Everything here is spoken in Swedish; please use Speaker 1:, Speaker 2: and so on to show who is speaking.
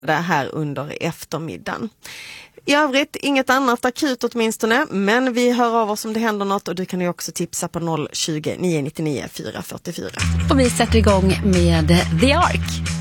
Speaker 1: det här under eftermiddagen. I övrigt inget annat akut åtminstone, men vi hör av oss om det händer något och du kan ju också tipsa på 020 999 444.
Speaker 2: Och vi sätter igång med The Ark.